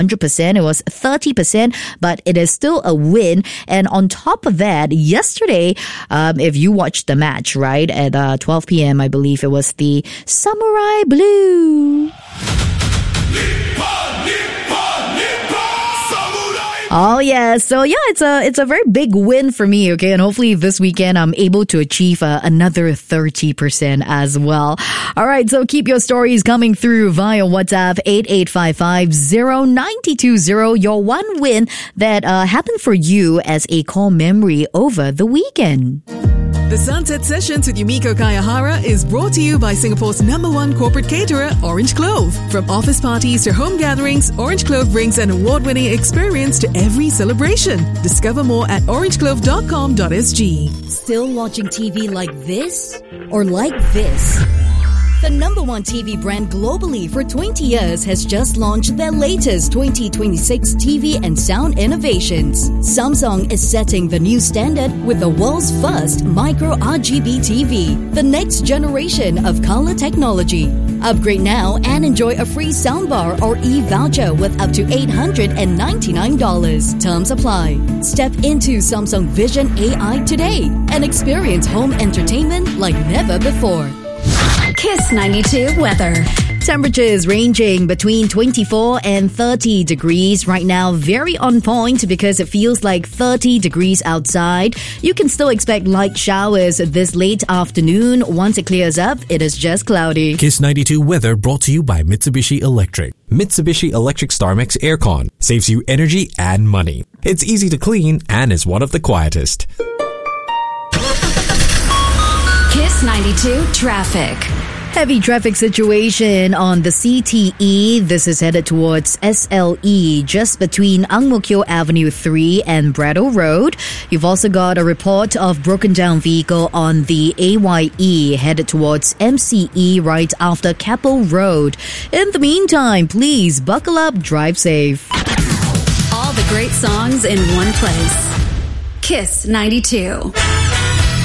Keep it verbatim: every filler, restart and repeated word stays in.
hundred percent. It was thirty percent, but it is still a win. And on top of that, yesterday, um, if you watched the match, right, at uh, twelve p.m., I believe it was the Samurai Blue. Oh yeah, so yeah, it's a it's a very big win for me, okay? And hopefully this weekend I'm able to achieve uh, another thirty percent as well. All right, so keep your stories coming through via WhatsApp eight eight five five zero nine two zero. Your one win that uh, happened for you as a core memory over the weekend. The Sunset Sessions with Yumiko Kayahara is brought to you by Singapore's number one corporate caterer, Orange Clove. From office parties to home gatherings, Orange Clove brings an award-winning experience to every celebration. Discover more at orange clove dot com dot s g. Still watching T V like this? Or like this? The number one T V brand globally for twenty years has just launched their latest twenty twenty-six T V and sound innovations. Samsung is setting the new standard with the world's first micro R G B T V, the next generation of color technology. Upgrade now and enjoy a free soundbar or e-voucher with up to eight hundred ninety-nine dollars. Terms apply. Step into Samsung Vision A I today and experience home entertainment like never before. Kiss ninety-two weather. Temperatures ranging between twenty-four and thirty degrees right now. Very on point because it feels like thirty degrees outside. You can still expect light showers this late afternoon. Once it clears up, it is just cloudy. Kiss ninety-two weather brought to you by Mitsubishi Electric. Mitsubishi Electric StarMax Aircon saves you energy and money. It's easy to clean and is one of the quietest. Kiss ninety-two traffic. Heavy traffic situation on the C T E. This is headed towards S L E, just between Ang Mo Kio Avenue three and Brattle Road. You've also got a report of broken down vehicle on the A Y E, headed towards M C E right after Keppel Road. In the meantime, please buckle up, drive safe. All the great songs in one place. Kiss ninety-two.